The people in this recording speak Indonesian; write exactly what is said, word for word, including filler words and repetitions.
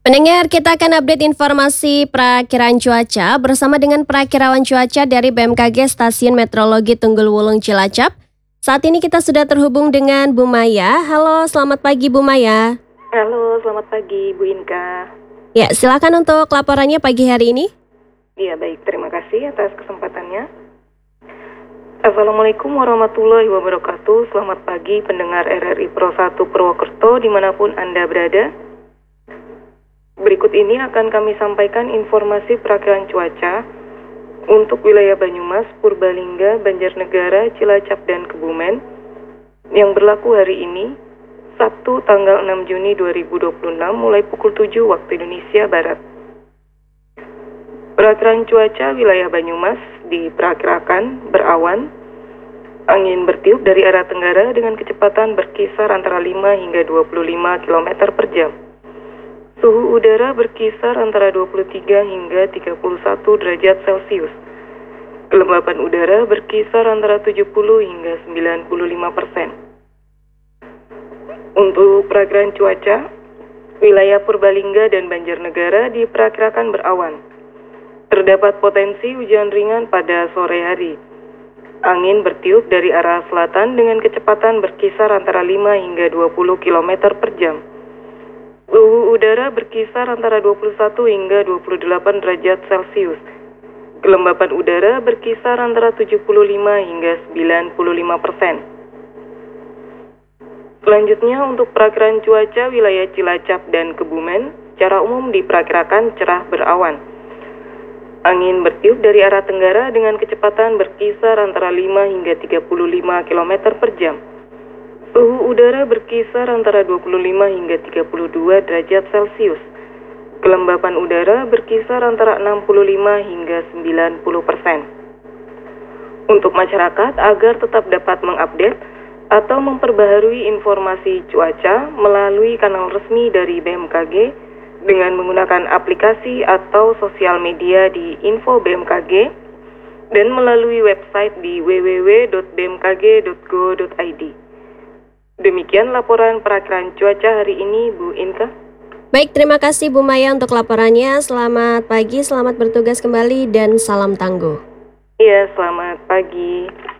Pendengar, kita akan update informasi perakiraan cuaca bersama dengan perakirawan cuaca dari B M K G Stasiun Meteorologi Tunggul Wulung Cilacap. Saat ini kita sudah terhubung dengan Bu Maya. Halo, selamat pagi Bu Maya. Halo, selamat pagi Bu Inka. Ya, silakan untuk laporannya pagi hari ini. Iya, baik. Terima kasih atas kesempatannya. Assalamualaikum warahmatullahi wabarakatuh. Selamat pagi pendengar R R I Pro satu Purwokerto dimanapun Anda berada. Berikut ini akan kami sampaikan informasi perakiraan cuaca untuk wilayah Banyumas, Purbalingga, Banjarnegara, Cilacap, dan Kebumen yang berlaku hari ini, Sabtu tanggal enam Juni dua ribu dua puluh enam mulai pukul tujuh waktu Indonesia Barat. Perakiraan cuaca wilayah Banyumas diperkirakan berawan, angin bertiup dari arah tenggara dengan kecepatan berkisar antara lima hingga dua puluh lima kilometer per jam. Suhu udara berkisar antara dua puluh tiga hingga tiga puluh satu derajat Celcius. Kelembapan udara berkisar antara tujuh puluh hingga sembilan puluh lima persen. Untuk perakiraan cuaca, wilayah Purbalingga dan Banjarnegara diperkirakan berawan. Terdapat potensi hujan ringan pada sore hari. Angin bertiup dari arah selatan dengan kecepatan berkisar antara lima hingga dua puluh kilometer per jam. Suhu udara berkisar antara dua puluh satu hingga dua puluh delapan derajat Celcius. Kelembapan udara berkisar antara tujuh puluh lima hingga sembilan puluh lima persen. Selanjutnya untuk perakiraan cuaca wilayah Cilacap dan Kebumen, secara umum diperkirakan cerah berawan. Angin bertiup dari arah tenggara dengan kecepatan berkisar antara lima hingga tiga puluh lima kilometer per jam. Suhu udara berkisar antara dua puluh lima hingga tiga puluh dua derajat Celcius. Kelembapan udara berkisar antara enam puluh lima hingga sembilan puluh persen. Untuk masyarakat agar tetap dapat mengupdate atau memperbaharui informasi cuaca melalui kanal resmi dari B M K G dengan menggunakan aplikasi atau sosial media di info B M K G dan melalui website di w w w titik b m k g titik go titik i d. Demikian laporan perakiraan cuaca hari ini, Bu Inka. Baik, terima kasih Bu Maya untuk laporannya. Selamat pagi, selamat bertugas kembali, dan salam tangguh. Iya, selamat pagi.